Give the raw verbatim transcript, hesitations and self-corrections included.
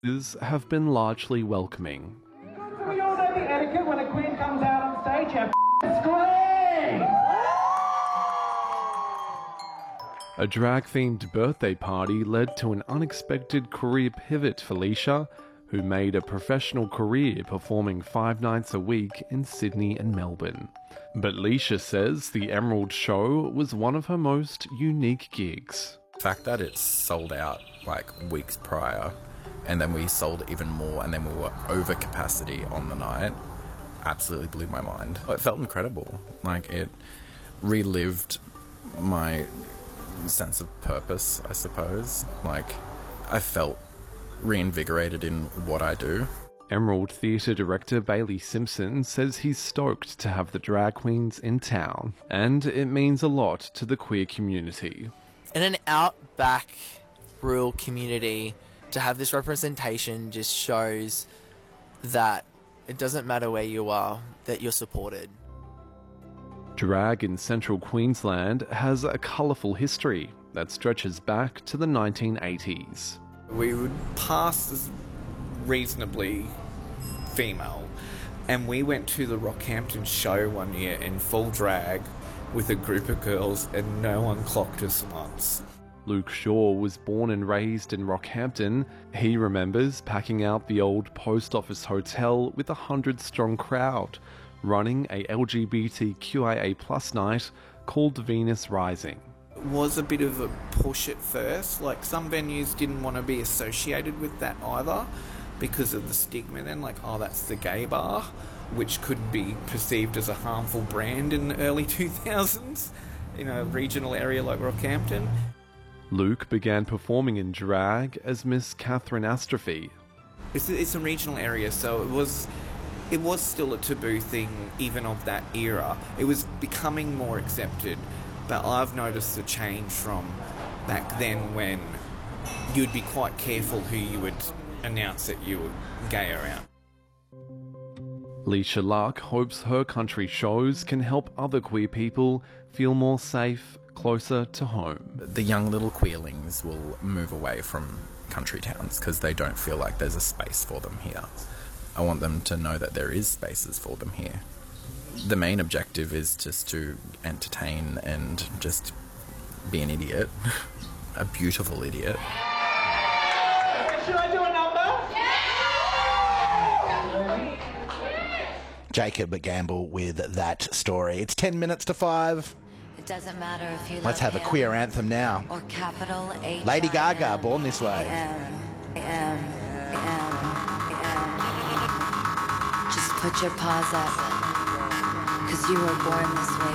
have been largely welcoming. We all know the etiquette when a queen comes out on stage, you scream! A drag-themed birthday party led to an unexpected career pivot for Leisha, who made a professional career performing five nights a week in Sydney and Melbourne. But Leisha says the Emerald Show was one of her most unique gigs. The fact that it sold out like weeks prior, and then we sold even more, and then we were over capacity on the night, absolutely blew my mind. It felt incredible. Like, it relived my sense of purpose, I suppose. Like, I felt reinvigorated in what I do. Emerald Theatre director Bailey Simpson says he's stoked to have the drag queens in town, and it means a lot to the queer community. In an outback rural community, to have this representation just shows that it doesn't matter where you are, that you're supported. Drag in central Queensland has a colourful history that stretches back to the nineteen eighties. We would pass as reasonably female, and we went to the Rockhampton show one year in full drag with a group of girls, and no one clocked us once. Luke Shaw was born and raised in Rockhampton. He remembers packing out the old post office hotel with a hundred-strong crowd, running a L G B T Q I A plus night called Venus Rising. It was a bit of a push at first. Like, some venues didn't want to be associated with that either because of the stigma then, like, oh, that's the gay bar, which could be perceived as a harmful brand in the early two thousands in a regional area like Rockhampton. Luke began performing in drag as Miss Catherine Astrophy. It's, it's a regional area, so it was it was still a taboo thing even of that era. It was becoming more accepted, but I've noticed a change from back then when you'd be quite careful who you would announce that you were gay around. Leisha Luck hopes her country shows can help other queer people feel more safe, closer to home. The young little queerlings will move away from country towns because they don't feel like there's a space for them here. I want them to know that there is spaces for them here. The main objective is just to entertain and just be an idiot. A beautiful idiot. Should I do a number? Jacob Gamble with that story. It's ten minutes to five. It doesn't matter if you Let's have a queer anthem now. Or capital H. Lady Gaga, Born This Way. M, M, M, M. Just put your paws up, 'cause you were born this way.